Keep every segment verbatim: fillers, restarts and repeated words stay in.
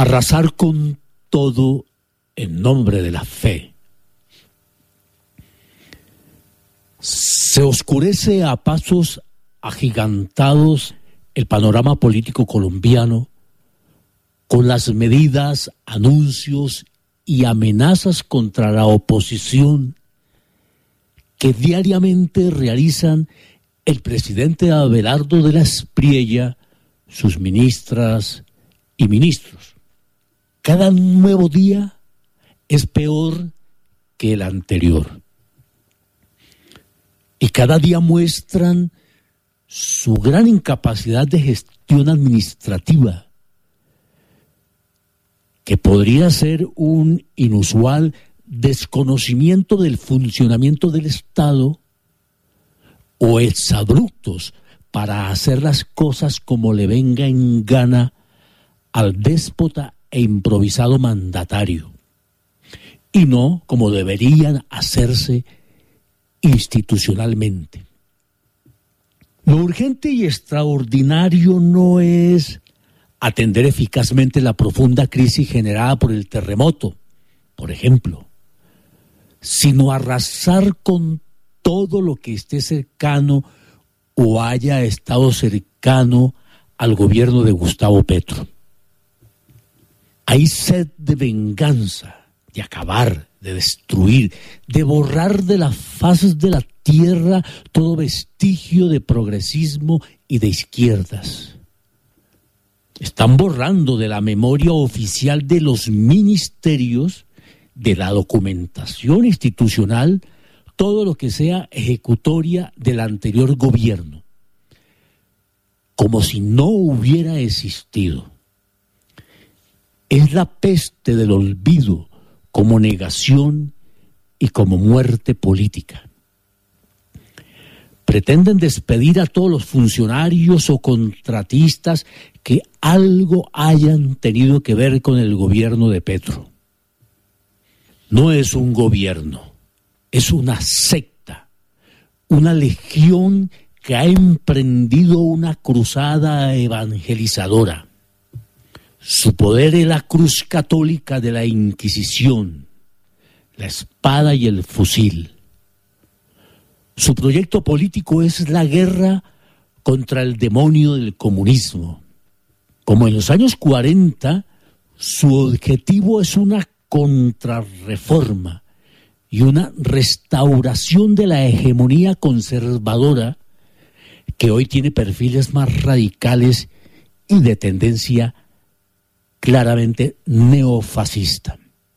Arrasar con todo en nombre de la fe. Se oscurece a pasos agigantados el panorama político colombiano con las medidas, anuncios y amenazas contra la oposición que diariamente realizan el presidente Abelardo de la Espriella, sus ministras y ministros. Cada nuevo día es peor que el anterior. Y cada día muestran su gran incapacidad de gestión administrativa, que podría ser un inusual desconocimiento del funcionamiento del Estado o exabruptos para hacer las cosas como le venga en gana al déspota e improvisado mandatario, y no como deberían hacerse institucionalmente. Lo urgente y extraordinario no es atender eficazmente la profunda crisis generada por el terremoto, por ejemplo, sino arrasar con todo lo que esté cercano o haya estado cercano al gobierno de Gustavo Petro. Hay sed de venganza, de acabar, de destruir, de borrar de las faces de la tierra todo vestigio de progresismo y de izquierdas. Están borrando de la memoria oficial de los ministerios, de la documentación institucional, todo lo que sea ejecutoria del anterior gobierno, como si no hubiera existido. Es la peste del olvido como negación y como muerte política. Pretenden despedir a todos los funcionarios o contratistas que algo hayan tenido que ver con el gobierno de Petro. No es un gobierno, es una secta, una legión que ha emprendido una cruzada evangelizadora. Su poder es la cruz católica de la Inquisición, la espada y el fusil. Su proyecto político es la guerra contra el demonio del comunismo. Como en los años cuarenta, su objetivo es una contrarreforma y una restauración de la hegemonía conservadora que hoy tiene perfiles más radicales y de tendencia claramente neofascista.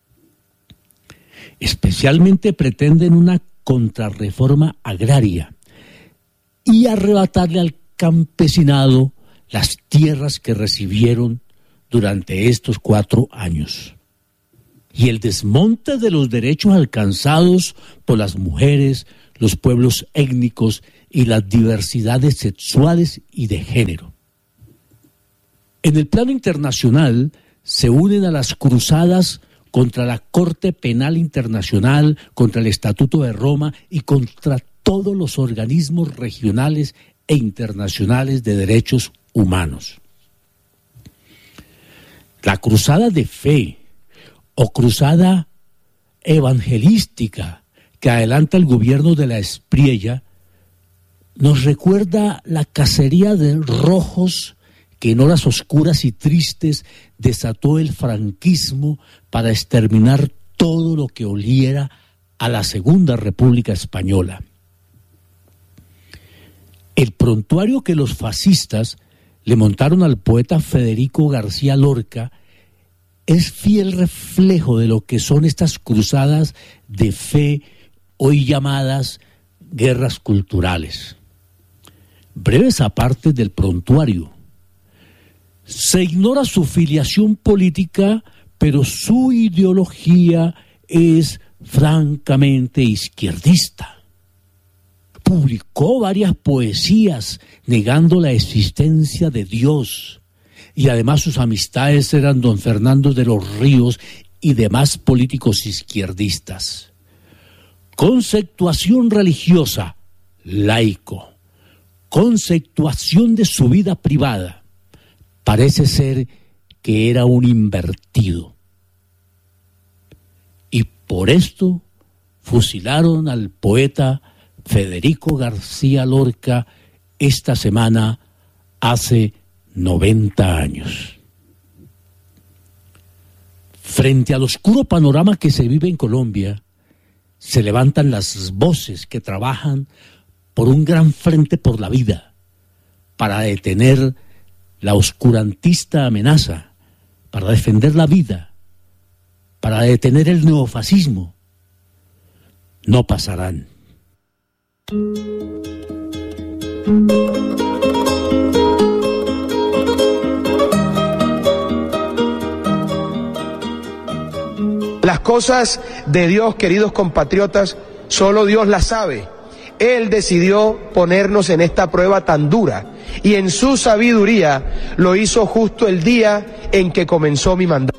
Especialmente pretenden una contrarreforma agraria y arrebatarle al campesinado las tierras que recibieron durante estos cuatro años. Y el desmonte de los derechos alcanzados por las mujeres, los pueblos étnicos y las diversidades sexuales y de género. En el plano internacional se unen a las cruzadas contra la Corte Penal Internacional, contra el Estatuto de Roma y contra todos los organismos regionales e internacionales de derechos humanos. La cruzada de fe o cruzada evangelística que adelanta el gobierno de la Espriella nos recuerda la cacería de rojos que en horas oscuras y tristes desató el franquismo para exterminar todo lo que oliera a la Segunda República Española. El prontuario que los fascistas le montaron al poeta Federico García Lorca es fiel reflejo de lo que son estas cruzadas de fe, hoy llamadas guerras culturales. Breves apartes del prontuario. Se ignora su filiación política, pero su ideología es francamente izquierdista. Publicó varias poesías negando la existencia de Dios, y además sus amistades eran don Fernando de los Ríos y demás políticos izquierdistas. Conceptuación religiosa, laico. Conceptuación de su vida privada. Parece ser que era un invertido. Y por esto fusilaron al poeta Federico García Lorca esta semana hace noventa años. Frente al oscuro panorama que se vive en Colombia, se levantan las voces que trabajan por un gran frente por la vida, para detener la oscurantista amenaza, para defender la vida, para detener el neofascismo. No pasarán. Las cosas de Dios, queridos compatriotas, solo Dios las sabe. Él decidió ponernos en esta prueba tan dura y en su sabiduría lo hizo justo el día en que comenzó mi mandato.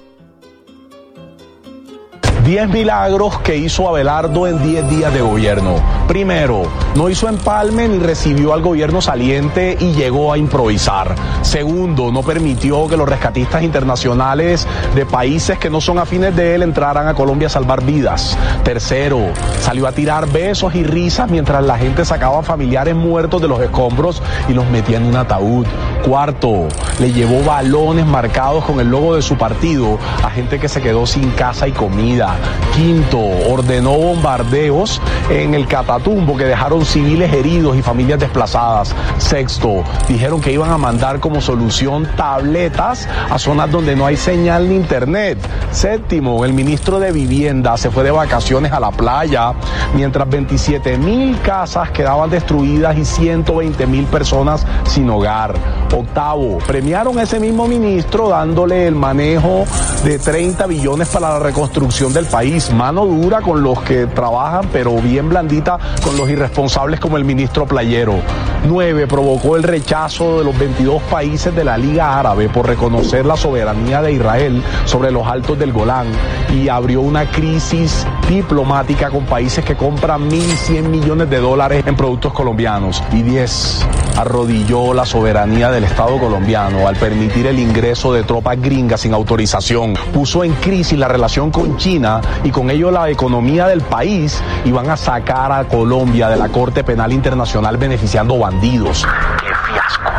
Diez milagros que hizo Abelardo en diez días de gobierno. Primero, no hizo empalme ni recibió al gobierno saliente y llegó a improvisar. Segundo, no permitió que los rescatistas internacionales de países que no son afines de él entraran a Colombia a salvar vidas. Tercero, salió a tirar besos y risas mientras la gente sacaba familiares muertos de los escombros y los metía en un ataúd. Cuarto, le llevó balones marcados con el logo de su partido a gente que se quedó sin casa y comida. Quinto, ordenó bombardeos en el Catatumbo que dejaron civiles heridos y familias desplazadas. Sexto, dijeron que iban a mandar como solución tabletas a zonas donde no hay señal ni internet. Séptimo, el ministro de Vivienda se fue de vacaciones a la playa, mientras veintisiete mil casas quedaban destruidas y ciento veinte mil personas sin hogar. Octavo, premiaron a ese mismo ministro dándole el manejo de treinta billones para la reconstrucción del país, mano dura con los que trabajan, pero bien blandita con los irresponsables como el ministro Playero. Nueve, provocó el rechazo de los veintidós países de la Liga Árabe por reconocer la soberanía de Israel sobre los altos del Golán y abrió una crisis diplomática con países que compran mil cien millones de dólares en productos colombianos. Y diez, arrodilló la soberanía del Estado colombiano al permitir el ingreso de tropas gringas sin autorización. Puso en crisis la relación con China y con ello la economía del país, y van a sacar a Colombia de la Corte Penal Internacional beneficiando bandidos. ¡Qué fiasco!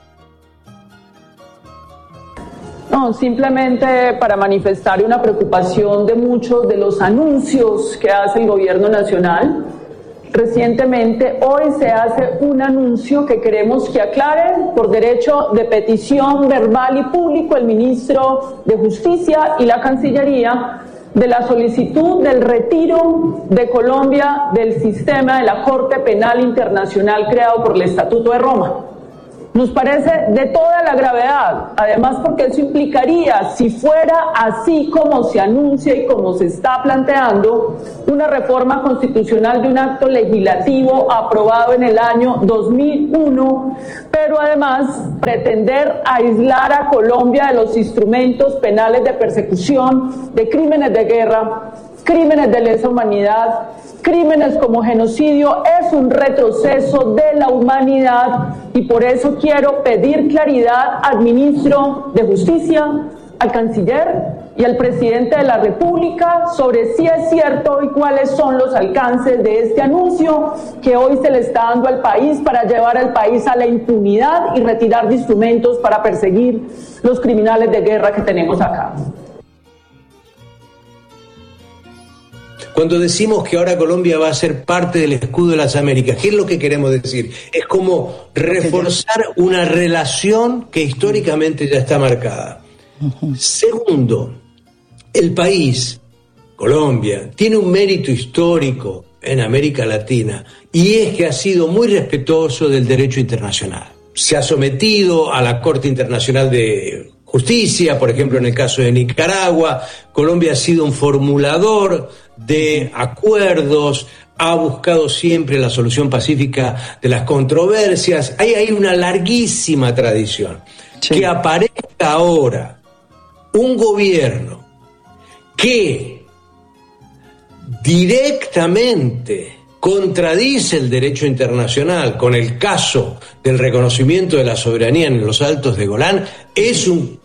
No, simplemente para manifestar una preocupación de muchos de los anuncios que hace el gobierno nacional. Recientemente, hoy se hace un anuncio que queremos que aclare por derecho de petición verbal y público el ministro de Justicia y la Cancillería de la solicitud del retiro de Colombia del sistema de la Corte Penal Internacional creado por el Estatuto de Roma. Nos parece de toda la gravedad, además porque eso implicaría, si fuera así como se anuncia y como se está planteando, una reforma constitucional de un acto legislativo aprobado en el año dos mil uno, pero además pretender aislar a Colombia de los instrumentos penales de persecución de crímenes de guerra, crímenes de lesa humanidad, crímenes como genocidio. Es un retroceso de la humanidad y por eso quiero pedir claridad al ministro de Justicia, al canciller y al presidente de la República sobre si es cierto y cuáles son los alcances de este anuncio que hoy se le está dando al país para llevar al país a la impunidad y retirar de instrumentos para perseguir los criminales de guerra que tenemos acá. Cuando decimos que ahora Colombia va a ser parte del escudo de las Américas, ¿qué es lo que queremos decir? Es como reforzar una relación que históricamente ya está marcada. Segundo, el país, Colombia, tiene un mérito histórico en América Latina y es que ha sido muy respetuoso del derecho internacional. Se ha sometido a la Corte Internacional de Justicia, por ejemplo, en el caso de Nicaragua. Colombia ha sido un formulador de acuerdos, ha buscado siempre la solución pacífica de las controversias. Ahí hay una larguísima tradición. Sí. Que aparezca ahora un gobierno que directamente contradice el derecho internacional con el caso del reconocimiento de la soberanía en los Altos de Golán, es un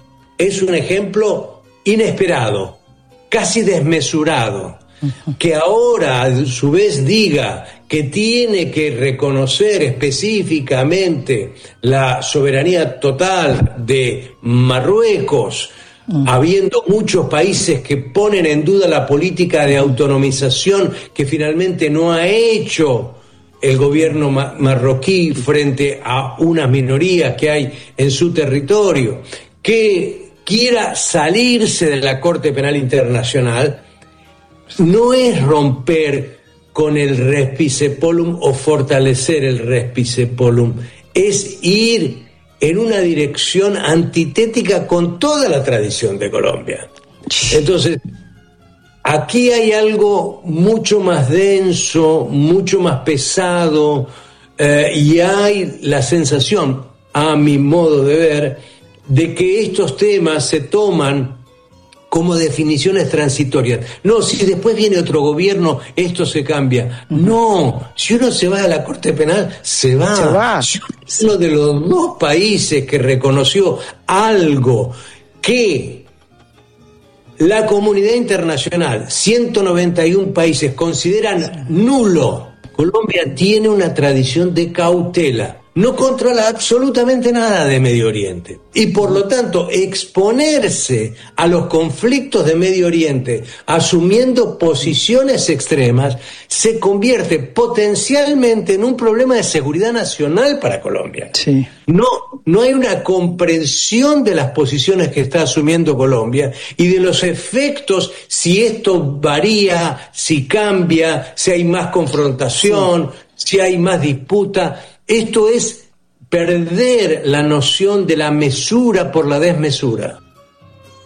es un ejemplo inesperado, casi desmesurado. Que ahora a su vez diga que tiene que reconocer específicamente la soberanía total de Marruecos, mm. habiendo muchos países que ponen en duda la política de autonomización que finalmente no ha hecho el gobierno ma- marroquí frente a unas minorías que hay en su territorio, que quiera salirse de la Corte Penal Internacional, no es romper con el Respicepolum o fortalecer el Respicepolum, es ir en una dirección antitética con toda la tradición de Colombia. Entonces, aquí hay algo mucho más denso, mucho más pesado, eh, y hay la sensación, a mi modo de ver, de que estos temas se toman como definiciones transitorias. No, si después viene otro gobierno, esto se cambia. No, si uno se va a la Corte Penal, se va. Se va. Si uno de los dos países que reconoció algo que la comunidad internacional, ciento noventa y uno países, consideran nulo, Colombia tiene una tradición de cautela. No controla absolutamente nada de Medio Oriente y por lo tanto exponerse a los conflictos de Medio Oriente asumiendo posiciones extremas se convierte potencialmente en un problema de seguridad nacional para Colombia. Sí. No, no hay una comprensión de las posiciones que está asumiendo Colombia y de los efectos si esto varía, si cambia, si hay más confrontación, sí. si hay más disputa. Esto es perder la noción de la mesura por la desmesura.